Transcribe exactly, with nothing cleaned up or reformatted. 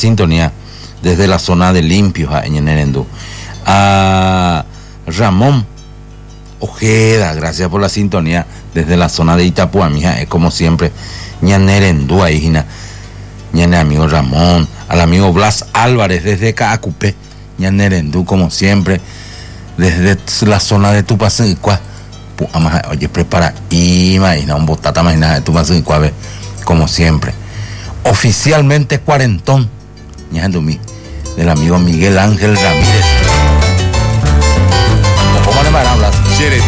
sintonía desde la zona de Limpios a Ñanerendú. A Ramón Ojeda, gracias por la sintonía desde la zona de Itapúa, mija, es como siempre, Ñanerendú ahí, Gina. Ñane amigo Ramón, al amigo Blas Álvarez desde Caacupé, Ñanerendú, como siempre, desde la zona de Tupacicua. Oye, prepara, imagina, un botata, imagina, de Tupacicua, como siempre. Oficialmente cuarentón, Ñandumí, del amigo Miguel Ángel Ramírez. ¿Cómo le van a hablar?